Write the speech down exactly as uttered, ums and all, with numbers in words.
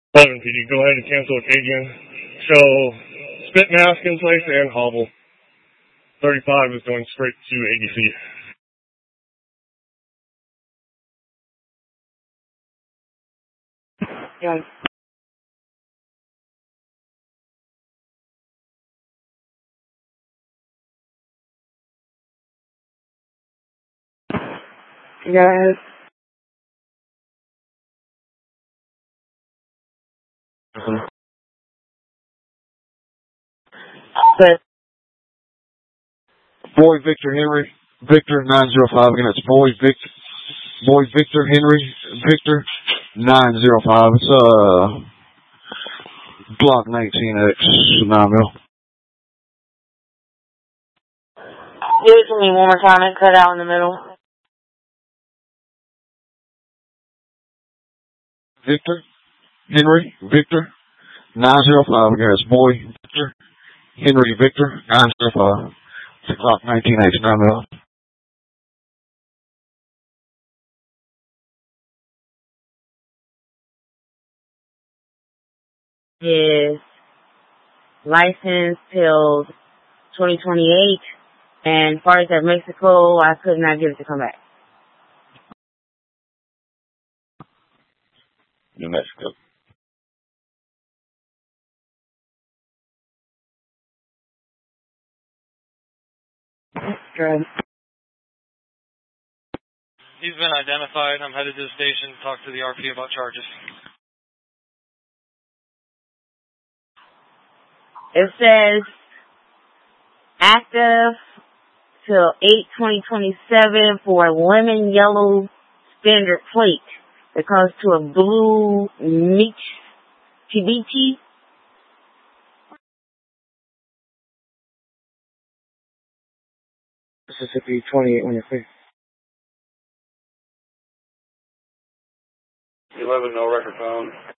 eleven P D, go ahead and cancel occasion. Show spit mask in place and hobble. thirty-five is going straight to A D C. Yeah. Yes. Mm-hmm. But Boy Victor Henry, Victor nine zero five. Again, it's Boy Victor, Boy Victor Henry, Victor nine zero five. It's uh Block nineteen X nine mil. give it to me one more time and cut out in the middle. Victor Henry, Victor nine zero five. Again, it's Boy Victor Henry, Victor nine zero five. It's Block nineteen X nine mil. Is license till twenty twenty-eight, and as far as that Mexico, I could not get it to come back. New Mexico. Good. He's been identified. I'm headed to the station to talk to the R P about charges. It says active till eight twenty twenty-seven for a lemon yellow standard plate that comes to a blue Mitsubishi. Mississippi twenty-eight on your face. eleven, no record phone.